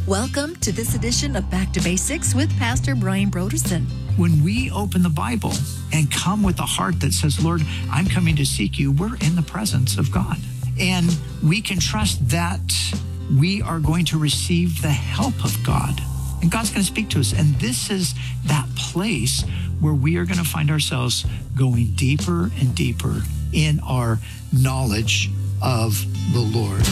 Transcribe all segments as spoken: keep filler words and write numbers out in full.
Welcome to this edition of Back to Basics with Pastor Brian Broderson. When we open the Bible and come with a heart that says, Lord, I'm coming to seek you, we're in the presence of God. And we can trust that we are going to receive the help of God. And God's going to speak to us. And this is that place where we are going to find ourselves going deeper and deeper in our knowledge of the Lord.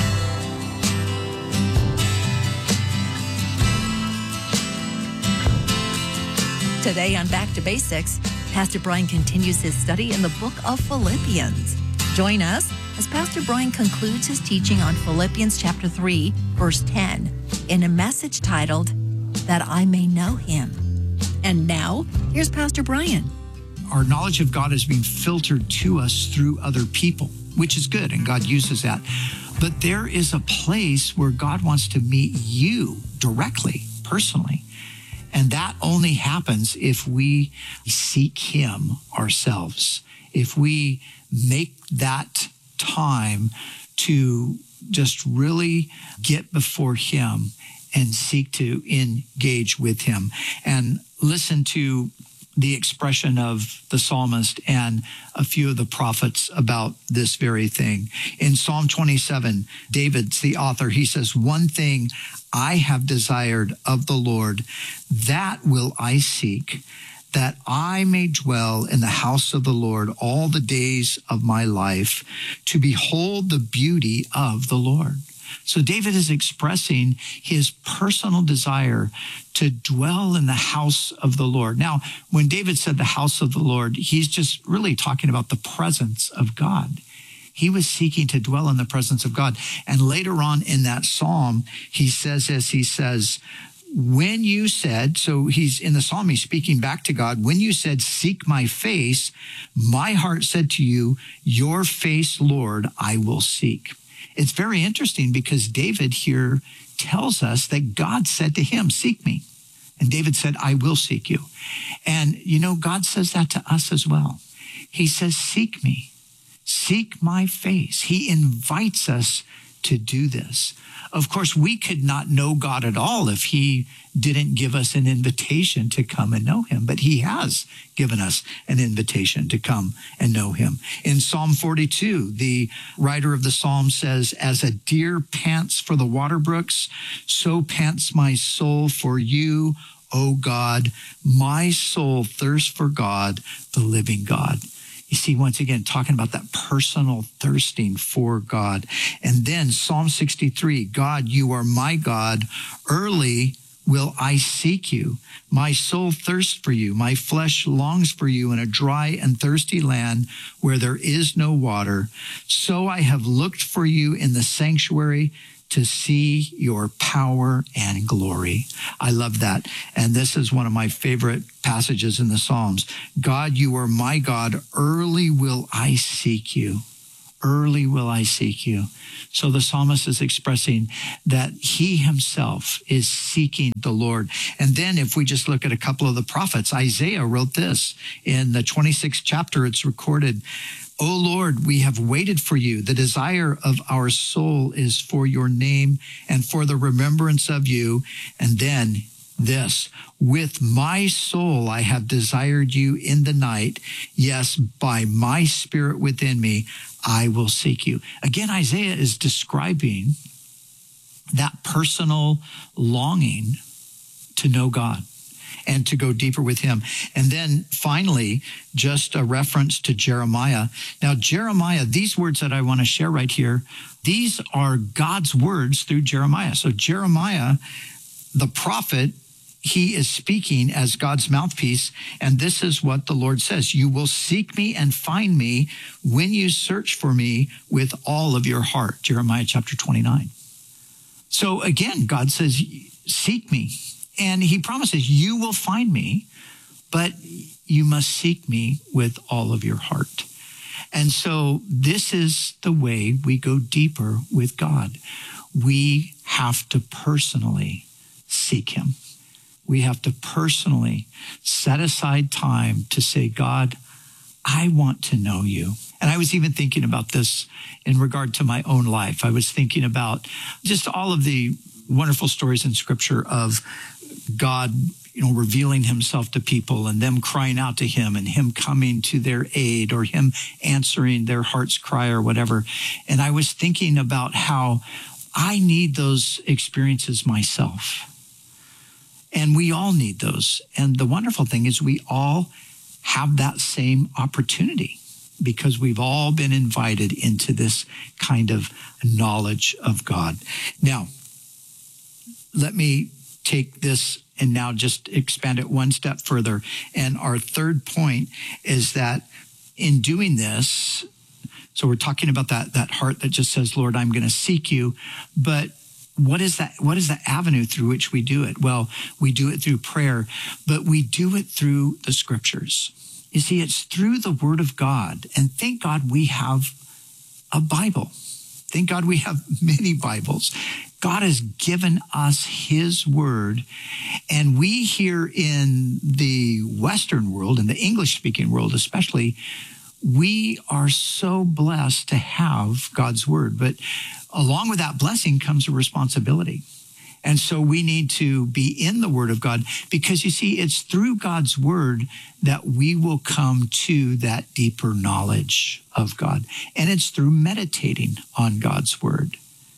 Today on Back to Basics, Pastor Brian continues his study in the book of Philippians. Join us as Pastor Brian concludes his teaching on Philippians chapter three, verse ten, in a message titled, That I May Know Him. And now, here's Pastor Brian. Our knowledge of God is being filtered to us through other people, which is good, and God uses that. But there is a place where God wants to meet you directly, personally. And that only happens if we seek him ourselves, if we make that time to just really get before him and seek to engage with him. And listen to the expression of the psalmist and a few of the prophets about this very thing. In Psalm twenty-seven, David's the author. He says, one thing I have desired of the Lord, that will I seek, that I may dwell in the house of the Lord all the days of my life, to behold the beauty of the Lord. So David is expressing his personal desire to dwell in the house of the Lord. Now, when David said the house of the Lord, he's just really talking about the presence of God. He was seeking to dwell in the presence of God. And later on in that psalm, he says this, he says, when you said, so he's in the psalm, he's speaking back to God, when you said, seek my face, my heart said to you, your face, Lord, I will seek. It's very interesting because David here tells us that God said to him, seek me. And David said, I will seek you. And, you know, God says that to us as well. He says, seek me, seek my face. He invites us to do this. Of course, we could not know God at all if he didn't give us an invitation to come and know him, but he has given us an invitation to come and know him. In Psalm forty-two, the writer of the psalm says, as a deer pants for the water brooks, so pants my soul for you, O God. My soul thirsts for God, the living God. You see, once again, talking about that personal thirsting for God. And then Psalm sixty-three, God, you are my God. Early will I seek you. My soul thirsts for you. My flesh longs for you in a dry and thirsty land where there is no water. So I have looked for you in the sanctuary to see your power and glory. I love that. And this is one of my favorite passages in the Psalms. God, you are my God. Early will I seek you. Early will I seek you. So the psalmist is expressing that he himself is seeking the Lord. And then if we just look at a couple of the prophets, Isaiah wrote this in the twenty-sixth chapter. It's recorded, O Lord, we have waited for you. The desire of our soul is for your name and for the remembrance of you. And then this, with my soul I have desired you in the night. Yes, by my spirit within me, I will seek you. Again, Isaiah is describing that personal longing to know God and to go deeper with him. And then finally, just a reference to Jeremiah. Now, Jeremiah, these words that I want to share right here, these are God's words through Jeremiah. So Jeremiah, the prophet, he is speaking as God's mouthpiece, and this is what the Lord says. You will seek me and find me when you search for me with all of your heart. Jeremiah chapter twenty-nine. So again, God says, seek me. And he promises you will find me, but you must seek me with all of your heart. And so this is the way we go deeper with God. We have to personally seek him. We have to personally set aside time to say, God, I want to know you. And I was even thinking about this in regard to my own life. I was thinking about just all of the wonderful stories in Scripture of God, you know, revealing himself to people and them crying out to him and him coming to their aid or him answering their heart's cry or whatever. And I was thinking about how I need those experiences myself. And we all need those. And the wonderful thing is we all have that same opportunity because we've all been invited into this kind of knowledge of God. Now, let me take this and now just expand it one step further. And our third point is that in doing this, so we're talking about that, that heart that just says, Lord, I'm going to seek you. But what is that? What is the avenue through which we do it? Well, we do it through prayer, but we do it through the Scriptures. You see, it's through the Word of God. And thank God we have a Bible. Thank God we have many Bibles. God has given us his word. And we here in the Western world, in the English-speaking world especially, we are so blessed to have God's word. But along with that blessing comes a responsibility. And so we need to be in the word of God because, you see, it's through God's word that we will come to that deeper knowledge of God. And it's through meditating on God's word.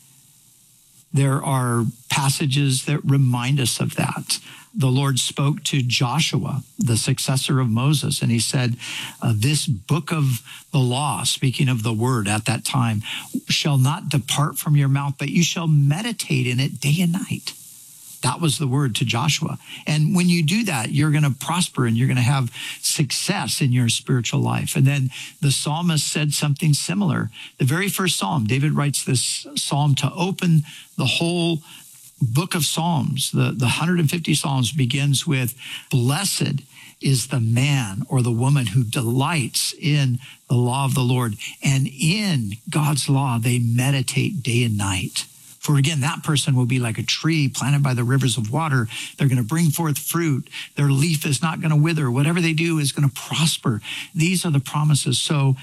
There are passages that remind us of that. The Lord spoke to Joshua, the successor of Moses, and he said, uh, this book of the law, speaking of the word at that time, shall not depart from your mouth, but you shall meditate in it day and night. That was the word to Joshua. And when you do that, you're going to prosper and you're going to have success in your spiritual life. And then the psalmist said something similar. The very first psalm, David writes this psalm to open the whole book of Psalms. The, the one hundred fifty Psalms begins with, blessed is the man or the woman who delights in the law of the Lord. And in God's law, they meditate day and night. For again, that person will be like a tree planted by the rivers of water. They're going to bring forth fruit. Their leaf is not going to wither. Whatever they do is going to prosper. These are the promises. So,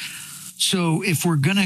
so if we're going to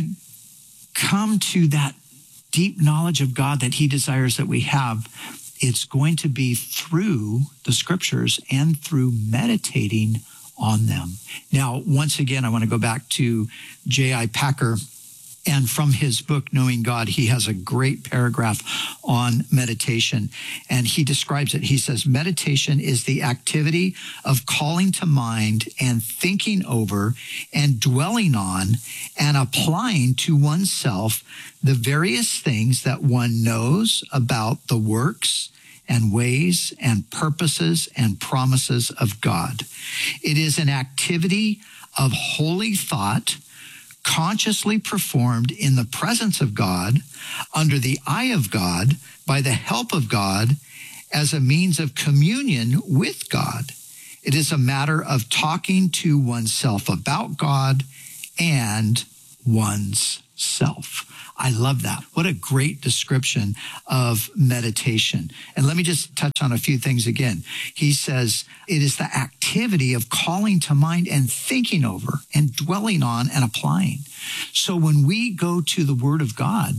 come to that deep knowledge of God that he desires that we have, it's going to be through the Scriptures and through meditating on them. Now, once again, I want to go back to J I Packer. And from his book, Knowing God, he has a great paragraph on meditation. And he describes it. He says, meditation is the activity of calling to mind and thinking over and dwelling on and applying to oneself the various things that one knows about the works and ways and purposes and promises of God. It is an activity of holy thought, consciously performed in the presence of God, under the eye of God, by the help of God, as a means of communion with God. It is a matter of talking to oneself about God and one's self. I love that. What a great description of meditation. And let me just touch on a few things again. He says it is the activity of calling to mind and thinking over and dwelling on and applying. So when we go to the Word of God,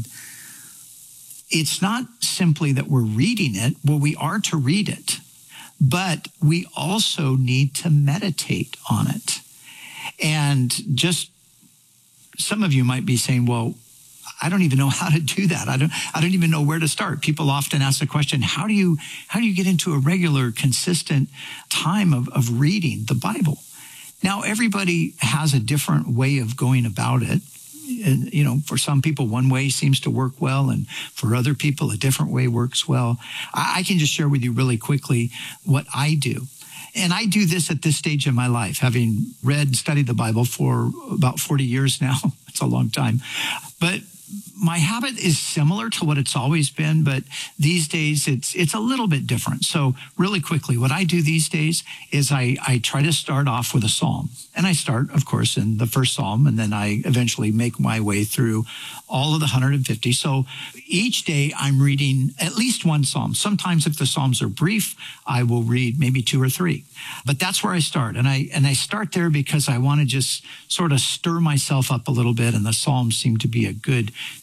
it's not simply that we're reading it. Well, we are to read it, but we also need to meditate on it. And just some of you might be saying, well, I don't even know how to do that. I don't, I don't even know where to start. People often ask the question, how do you, how do you get into a regular, consistent time of, of reading the Bible? Now, everybody has a different way of going about it. And, you know, for some people, one way seems to work well, and for other people, a different way works well. I, I can just share with you really quickly what I do. And I do this at this stage in my life, having read and studied the Bible for about forty years now. It's a long time. But my habit is similar to what it's always been, but these days it's it's a little bit different. So really quickly, what I do these days is I, I try to start off with a psalm. And I start, of course, in the first psalm, and then I eventually make my way through all of the one hundred fifty. So each day I'm reading at least one psalm. Sometimes if the psalms are brief, I will read maybe two or three. But that's where I start. And I and I start there because I want to just sort of stir myself up a little bit, and the psalms seem to be a good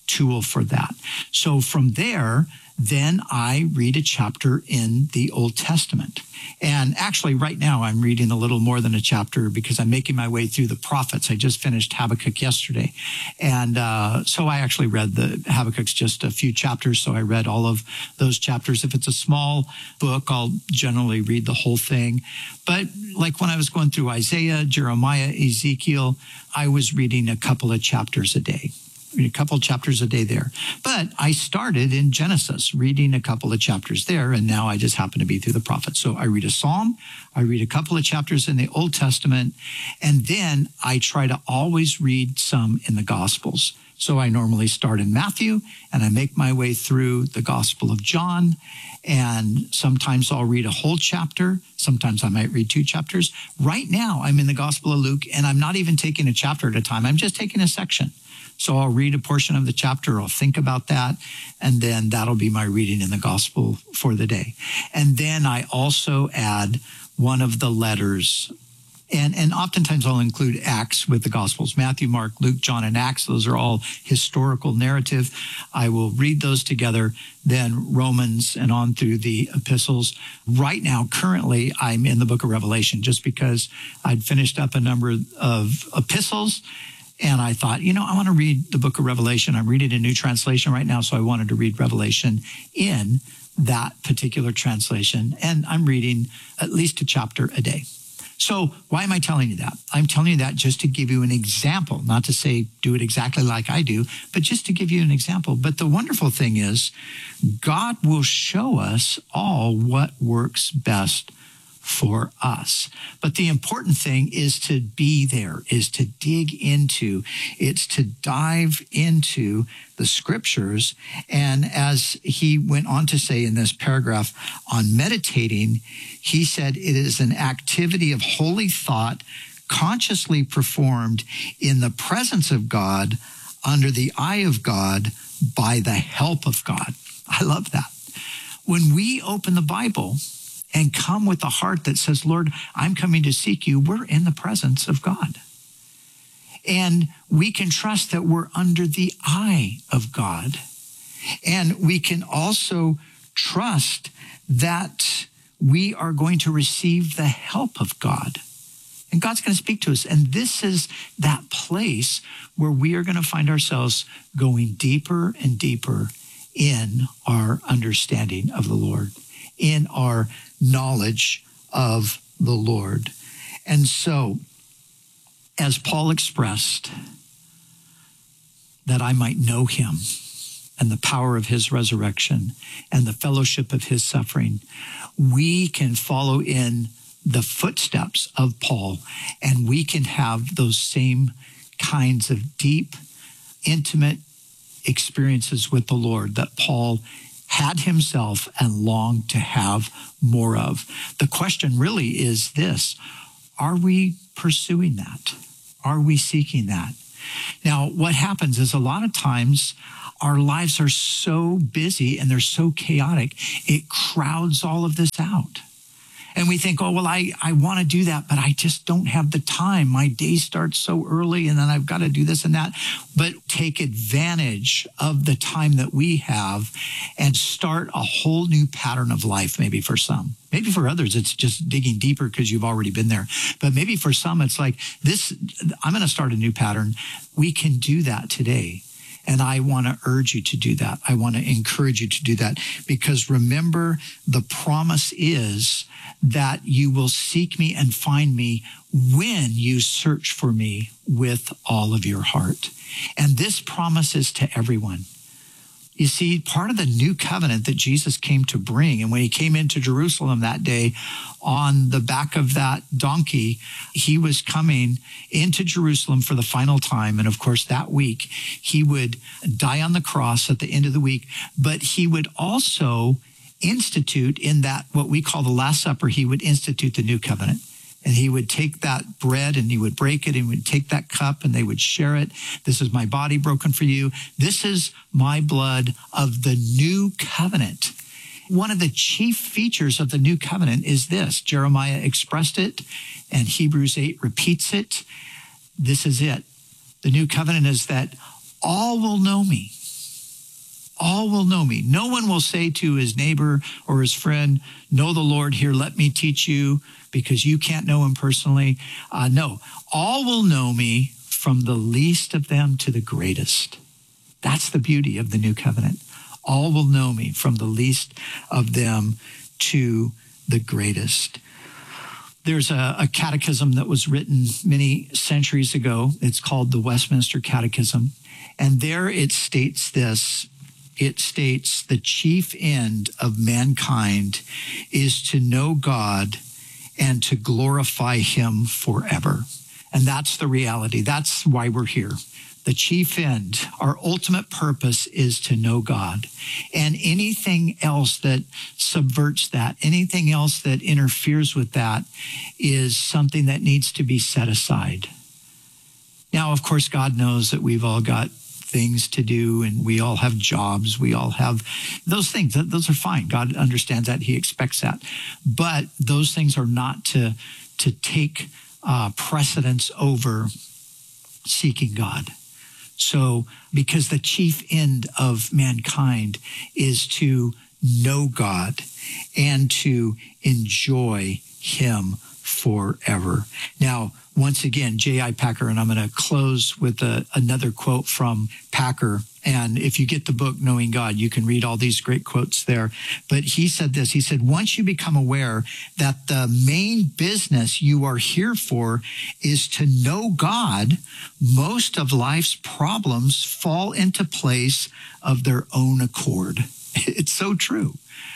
tool for that. So from there, then I read a chapter in the Old Testament. And actually right now I'm reading a little more than a chapter because I'm making my way through the prophets. I just finished Habakkuk yesterday. And uh, so I actually read the Habakkuk's just a few chapters. So I read all of those chapters. If it's a small book, I'll generally read the whole thing. But like when I was going through Isaiah, Jeremiah, Ezekiel, I was reading a couple of chapters a day. A couple chapters a day there. But I started in Genesis, reading a couple of chapters there, and now I just happen to be through the prophets. So I read a psalm, I read a couple of chapters in the Old Testament, and then I try to always read some in the Gospels. So I normally start in Matthew, and I make my way through the Gospel of John, and sometimes I'll read a whole chapter. Sometimes I might read two chapters. Right now, I'm in the Gospel of Luke, and I'm not even taking a chapter at a time. I'm just taking a section. So I'll read a portion of the chapter, I'll think about that, and then that'll be my reading in the gospel for the day. And then I also add one of the letters, and, and oftentimes I'll include Acts with the gospels, Matthew, Mark, Luke, John, and Acts. Those are all historical narrative. I will read those together, then Romans and on through the epistles. Right now, currently, I'm in the book of Revelation just because I'd finished up a number of epistles. And I thought, you know, I want to read the book of Revelation. I'm reading a new translation right now, so I wanted to read Revelation in that particular translation. And I'm reading at least a chapter a day. So why am I telling you that? I'm telling you that just to give you an example, not to say do it exactly like I do, but just to give you an example. But the wonderful thing is God will show us all what works best for us. But the important thing is to be there, is to dig into, it's to dive into the scriptures. And as he went on to say in this paragraph on meditating, he said it is an activity of holy thought consciously performed in the presence of God, under the eye of God, by the help of God. I love that. When we open the Bible and come with a heart that says, Lord, I'm coming to seek you, we're in the presence of God. And we can trust that we're under the eye of God. And we can also trust that we are going to receive the help of God. And God's going to speak to us. And this is that place where we are going to find ourselves going deeper and deeper in our understanding of the Lord, in our knowledge of the Lord. And so, as Paul expressed, that I might know him and the power of his resurrection and the fellowship of his suffering, we can follow in the footsteps of Paul, and we can have those same kinds of deep, intimate experiences with the Lord that Paul had himself and longed to have more of. The question really is this: are we pursuing that? Are we seeking that? Now, what happens is a lot of times our lives are so busy and they're so chaotic, it crowds all of this out. And we think, oh, well, I, I want to do that, but I just don't have the time. My day starts so early and then I've got to do this and that. But take advantage of the time that we have and start a whole new pattern of life, maybe for some. Maybe for others, it's just digging deeper because you've already been there. But maybe for some, it's like this, I'm going to start a new pattern. We can do that today. And I want to urge you to do that. I want to encourage you to do that, because remember, the promise is that you will seek me and find me when you search for me with all of your heart. And this promise is to everyone. You see, part of the new covenant that Jesus came to bring, and when he came into Jerusalem that day on the back of that donkey, he was coming into Jerusalem for the final time. And of course, that week, he would die on the cross at the end of the week, but he would also institute in that, what we call the Last Supper, he would institute the new covenant. And he would take that bread and he would break it, and he would take that cup and they would share it. This is my body broken for you. This is my blood of the new covenant. One of the chief features of the new covenant is this. Jeremiah expressed it, and Hebrews eight repeats it. This is it. The new covenant is that all will know me. All will know me. No one will say to his neighbor or his friend, know the Lord, here, let me teach you, because you can't know him personally. Uh, no, all will know me, from the least of them to the greatest. That's the beauty of the new covenant. All will know me, from the least of them to the greatest. There's a, a catechism that was written many centuries ago. It's called the Westminster Catechism. And there it states this. It states the chief end of mankind is to know God and to glorify him forever. And that's the reality. That's why we're here. The chief end, our ultimate purpose, is to know God. And anything else that subverts that, anything else that interferes with that, is something that needs to be set aside. Now, of course, God knows that we've all got things to do, and we all have jobs. We all have those things. Those are fine. God understands that. He expects that. But those things are not to, to take uh, precedence over seeking God. So, because the chief end of mankind is to know God and to enjoy him forever. Now, once again, J I. Packer, and I'm going to close with a, another quote from Packer. And if you get the book, Knowing God, you can read all these great quotes there. But he said this, he said, once you become aware that the main business you are here for is to know God, most of life's problems fall into place of their own accord. It's so true.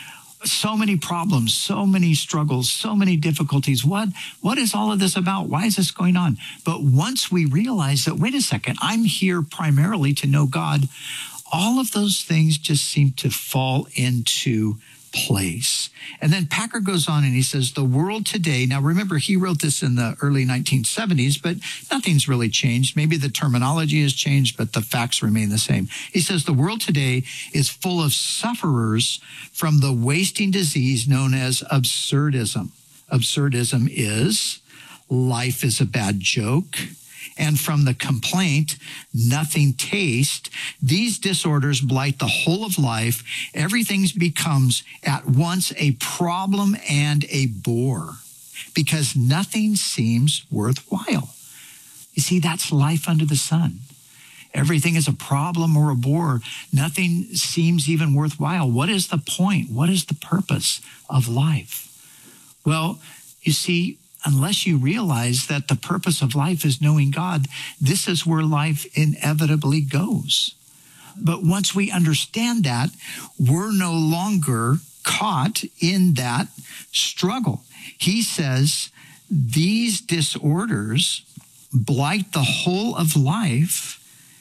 So many problems, so many struggles, so many difficulties. What, what is all of this about? Why is this going on? But once we realize that, wait a second, I'm here primarily to know God, all of those things just seem to fall into place. And then Packer goes on and he says, the world today, now remember, he wrote this in the early nineteen seventies, but nothing's really changed. Maybe the terminology has changed, but the facts remain the same. He says, the world today is full of sufferers from the wasting disease known as absurdism. Absurdism is life is a bad joke. And from the complaint, nothing taste, these disorders blight the whole of life. Everything becomes at once a problem and a bore because nothing seems worthwhile. You see, that's life under the sun. Everything is a problem or a bore. Nothing seems even worthwhile. What is the point? What is the purpose of life? Well, you see, unless you realize that the purpose of life is knowing God, this is where life inevitably goes. But once we understand that, we're no longer caught in that struggle. He says these disorders blight the whole of life.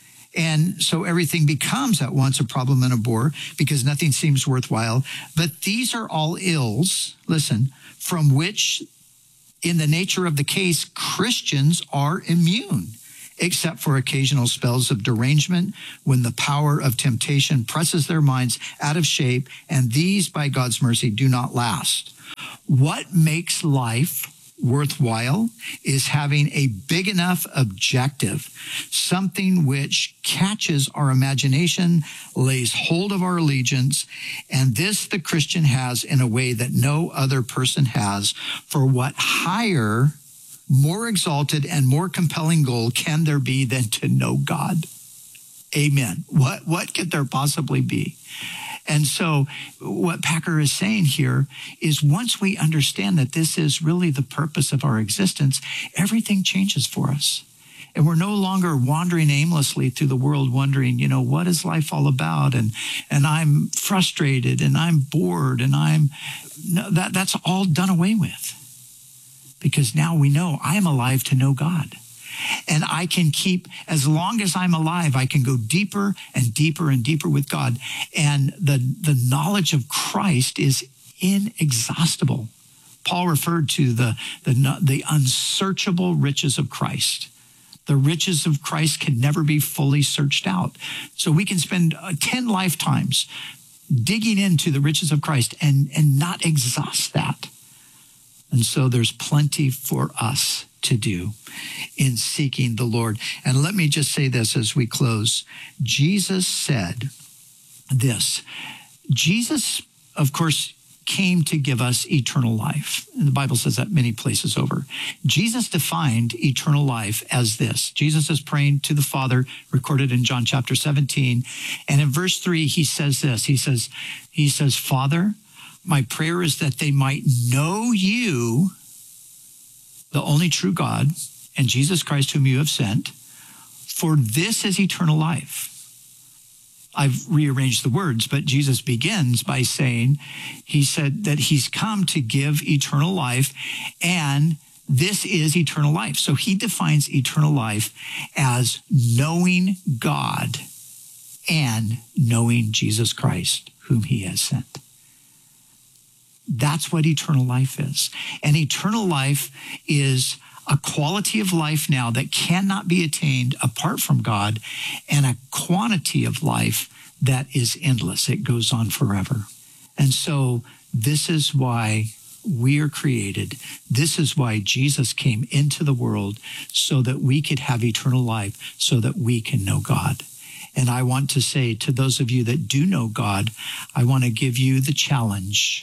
And so everything becomes at once a problem and a bore because nothing seems worthwhile. But these are all ills, listen, from which in the nature of the case, Christians are immune, except for occasional spells of derangement when the power of temptation presses their minds out of shape, and these, by God's mercy, do not last. What makes life worthwhile is having a big enough objective, something which catches our imagination, lays hold of our allegiance, and this the Christian has in a way that no other person has. For what higher, more exalted, and more compelling goal can there be than to know God? Amen. What, what could there possibly be? And so what Packer is saying here is once we understand that this is really the purpose of our existence, everything changes for us. And we're no longer wandering aimlessly through the world wondering, you know, what is life all about? And and I'm frustrated and I'm bored and I'm, no, that that's all done away with. Because now we know I am alive to know God. And I can keep, as long as I'm alive, I can go deeper and deeper and deeper with God. And the, the knowledge of Christ is inexhaustible. Paul referred to the, the, the unsearchable riches of Christ. The riches of Christ can never be fully searched out. So we can spend ten lifetimes digging into the riches of Christ and, and not exhaust that. And so there's plenty for us to do in seeking the Lord. And let me just say this as we close. Jesus said this. Jesus, of course, came to give us eternal life. And the Bible says that many places over. Jesus defined eternal life as this. Jesus is praying to the Father, recorded in John chapter seventeen. And in verse three, he says this. He says, he says, Father, my prayer is that they might know you, the only true God, and Jesus Christ whom you have sent, for this is eternal life. I've rearranged the words, but Jesus begins by saying, he said that he's come to give eternal life, and this is eternal life. So he defines eternal life as knowing God and knowing Jesus Christ, whom he has sent. That's what eternal life is. And eternal life is a quality of life now that cannot be attained apart from God, and a quantity of life that is endless. It goes on forever. And so this is why we are created. This is why Jesus came into the world, so that we could have eternal life, so that we can know God. And I want to say to those of you that do know God, I want to give you the challenge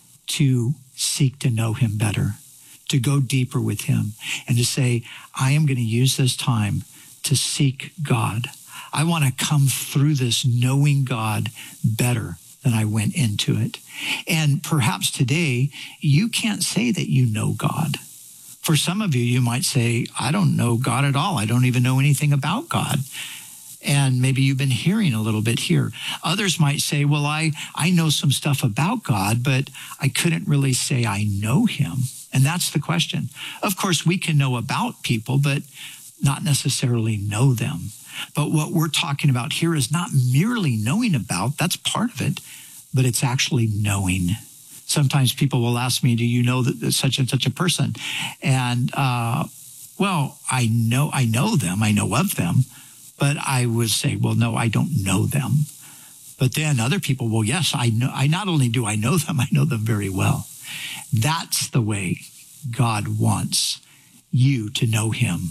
to seek to know him better, to go deeper with him, and to say, I am going to use this time to seek God. I want to come through this knowing God better than I went into it. And perhaps today, you can't say that you know God. For some of you, you might say, I don't know God at all. I don't even know anything about God. And maybe you've been hearing a little bit here. Others might say, well, I, I know some stuff about God, but I couldn't really say I know him. And that's the question. Of course, we can know about people, but not necessarily know them. But what we're talking about here is not merely knowing about, that's part of it, but it's actually knowing. Sometimes people will ask me, do you know that such and such a person? And, uh, well, I know, I know them, I know of them, but I would say, well, no, I don't know them. But then other people, well, yes, I know, I not only do I know them, I know them very well. That's the way God wants you to know him.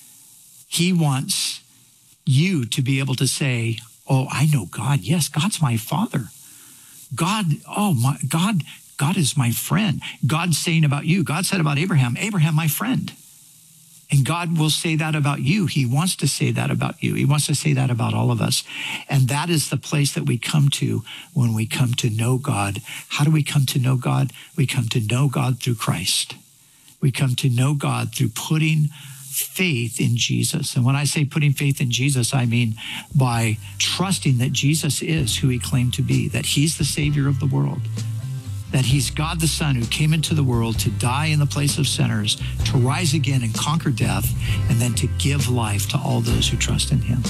He wants you to be able to say, oh, I know God. Yes, God's my Father. God, oh, my God, God is my friend. God's saying about you, God said about Abraham, Abraham, my friend. And God will say that about you. He wants to say that about you. He wants to say that about all of us. And that is the place that we come to when we come to know God. How do we come to know God? We come to know God through Christ. We come to know God through putting faith in Jesus. And when I say putting faith in Jesus, I mean by trusting that Jesus is who he claimed to be, that he's the Savior of the world, that he's God the Son who came into the world to die in the place of sinners, to rise again and conquer death, and then to give life to all those who trust in him.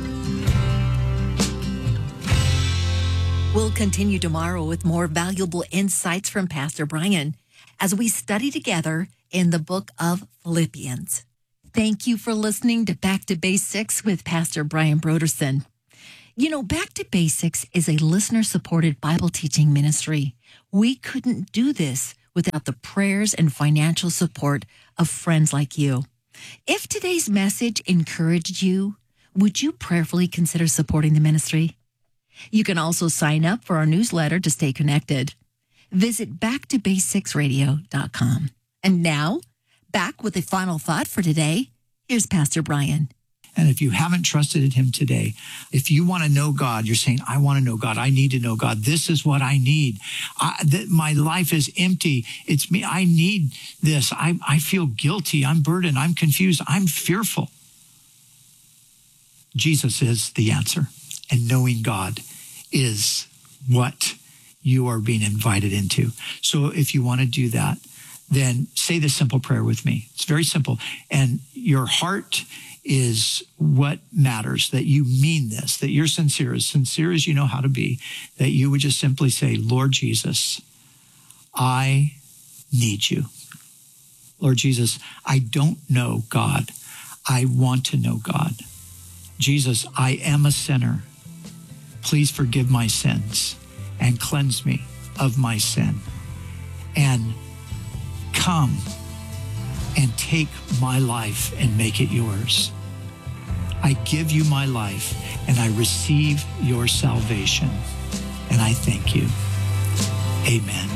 We'll continue tomorrow with more valuable insights from Pastor Brian as we study together in the book of Philippians. Thank you for listening to Back to Basics with Pastor Brian Brodersen. You know, Back to Basics is a listener-supported Bible teaching ministry. We couldn't do this without the prayers and financial support of friends like you. If today's message encouraged you, would you prayerfully consider supporting the ministry? You can also sign up for our newsletter to stay connected. Visit back to basics radio dot com. And now, back with a final thought for today. Here's Pastor Brian. And if you haven't trusted in him today, if you want to know God, you're saying, I want to know God. I need to know God. This is what I need. I, th- my life is empty. It's me. I need this. I, I feel guilty. I'm burdened. I'm confused. I'm fearful. Jesus is the answer. And knowing God is what you are being invited into. So if you want to do that, then say this simple prayer with me. It's very simple. And your heart is what matters, that you mean this, that you're sincere, as sincere as you know how to be, that you would just simply say, Lord Jesus, I need you. Lord Jesus, I don't know God. I want to know God. Jesus, I am a sinner. Please forgive my sins and cleanse me of my sin. And come and take my life and make it yours. I give you my life and I receive your salvation. And I thank you. Amen.